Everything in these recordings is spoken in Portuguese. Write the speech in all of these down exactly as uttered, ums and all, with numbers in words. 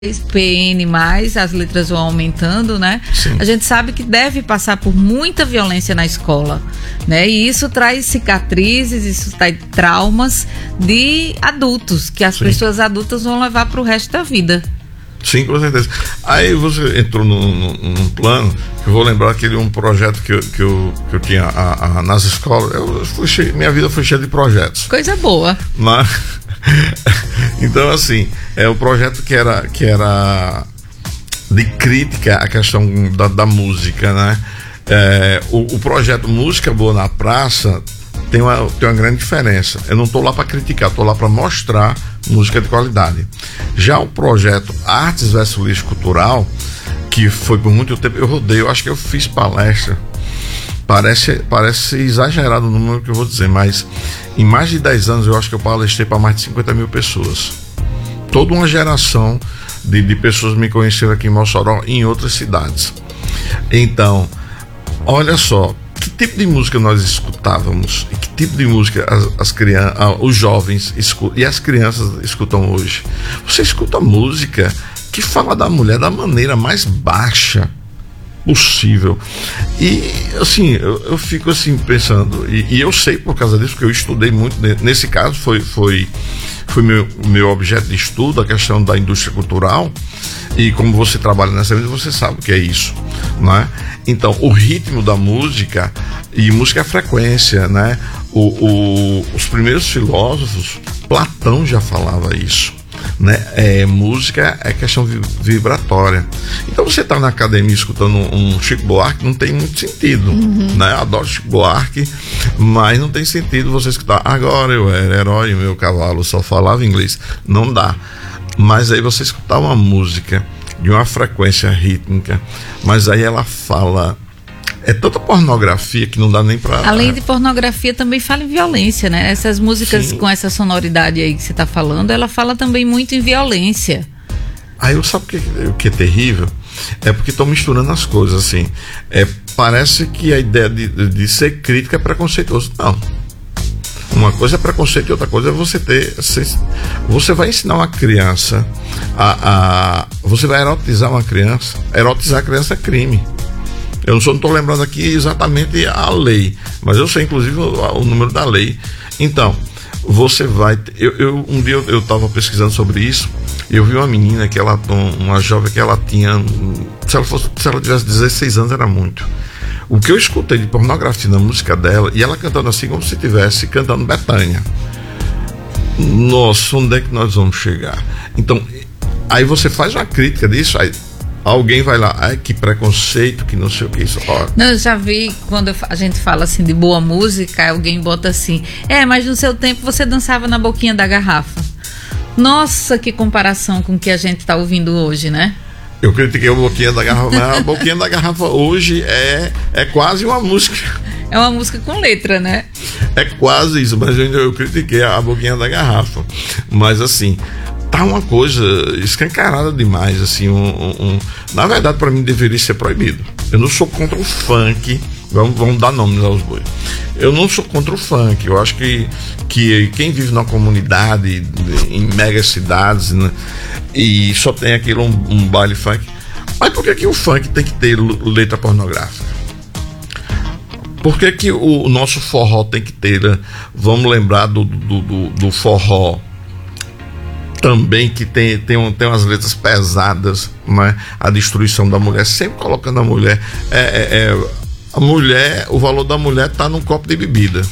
P N mais, as letras vão aumentando, né? Sim. A gente sabe que deve passar por muita violência na escola, né? E isso traz cicatrizes, isso traz traumas de adultos, que as Sim. pessoas adultas vão levar para o resto da vida. Sim, com certeza. Aí você entrou num, num, num plano, que eu vou lembrar aquele um projeto que eu, que eu, que eu tinha a, a, nas escolas. Eu fui cheio, minha vida foi cheia de projetos. Coisa boa. Mas, então, assim, é o projeto que era, que era de crítica à questão da, da música, né? É, o, o projeto Música Boa na Praça tem uma, tem uma grande diferença. Eu não estou lá para criticar, estou lá para mostrar música de qualidade. Já o projeto Artes versus Lixo Cultural, que foi por muito tempo, eu rodei, eu acho que eu fiz palestra, parece, parece exagerado o número que eu vou dizer, mas em mais de dez anos eu acho que eu palestrei para mais de cinquenta mil pessoas. Toda uma geração de, de pessoas me conheceram aqui em Mossoró e em outras cidades. Então, olha só, que tipo de música nós escutávamos e que tipo de música as, as crianças, os jovens escutam, e as crianças escutam hoje? Você escuta música que fala da mulher da maneira mais baixa possível. E assim, eu, eu fico assim pensando, e, e eu sei por causa disso, porque eu estudei muito, nesse caso foi, foi, foi meu, meu objeto de estudo, a questão da indústria cultural. E como você trabalha nessa vida, você sabe o que é isso, né? Então, o ritmo da música, e música é frequência, né? O, o, os primeiros filósofos, Platão já falava isso, né? É, música é questão vibratória. Então, você tá na academia escutando um, um Chico Buarque, não tem muito sentido, uhum. né? Eu adoro Chico Buarque, mas não tem sentido você escutar agora eu era herói, meu cavalo só falava inglês. Não dá. Mas aí você escutar uma música de uma frequência rítmica, mas aí ela fala, é tanta pornografia que não dá nem pra... Além de pornografia, também fala em violência, né? Essas músicas Sim. com essa sonoridade aí que você tá falando, ela fala também muito em violência. Aí eu sabe o que, o que é terrível? É porque estão misturando as coisas, assim. É, parece que a ideia de, de ser crítica é preconceituoso. Não. Uma coisa é preconceito e outra coisa é você ter... Você vai ensinar uma criança a... a você vai erotizar uma criança. Erotizar a criança é crime. Eu não estou lembrando aqui exatamente a lei, mas eu sei inclusive o, o número da lei. Então, você vai... Eu, eu, um dia eu estava pesquisando sobre isso e eu vi uma menina, que ela, uma jovem que ela tinha... Se ela, fosse, se ela tivesse dezesseis anos era muito. O que eu escutei de pornografia na música dela, e ela cantando assim como se estivesse cantando Bethânia. Nossa, onde é que nós vamos chegar? Então, aí você faz uma crítica disso, aí alguém vai lá, ai, que preconceito, que não sei o que isso. Ó. Não, eu já vi, quando a gente fala assim de boa música, alguém bota assim, é, mas no seu tempo você dançava na boquinha da garrafa. Nossa, que comparação com o que a gente está ouvindo hoje, né? Eu critiquei a boquinha da garrafa, mas a boquinha da garrafa hoje é, é quase uma música. É uma música com letra, né? É quase isso, mas eu, eu critiquei a boquinha da garrafa. Mas assim, tá uma coisa escancarada demais, assim, um, um, um... na verdade, para mim deveria ser proibido. Eu não sou contra o funk, vamos, vamos dar nomes aos bois. Eu não sou contra o funk, eu acho que, que quem vive numa comunidade, em mega cidades, né, e só tem aquilo, um, um baile funk, mas por que que o funk tem que ter letra pornográfica? Por que que o nosso forró tem que ter, né? Vamos lembrar do, do, do, do forró também, que tem, tem, um, tem umas letras pesadas, né? A destruição da mulher, sempre colocando a mulher, é, é, é, a mulher, o valor da mulher tá num copo de bebida.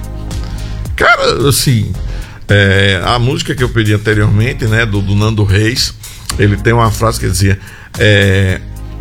Cara, assim, é, a música que eu pedi anteriormente, né, do, do Nando Reis, ele tem uma frase que dizia, é,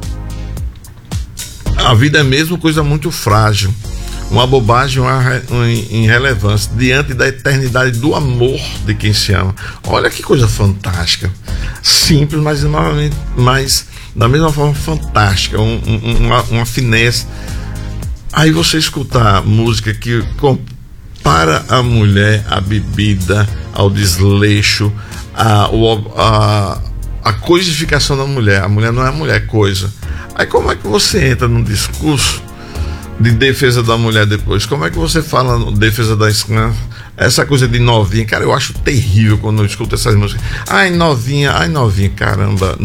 a vida é mesmo coisa muito frágil, uma bobagem, uma, uma irrelevância diante da eternidade do amor de quem se ama. Olha que coisa fantástica, simples, mas, mas da mesma forma fantástica, um, um, uma, uma finesse. Aí você escutar música que compara a mulher à bebida, ao desleixo, a, a, a coisificação da mulher. A mulher não é mulher, é coisa. Aí como é que você entra num discurso de defesa da mulher depois? Como é que você fala defesa da, essa coisa de novinha, cara, eu acho terrível quando eu escuto essas músicas. Ai, novinha, ai, novinha, caramba.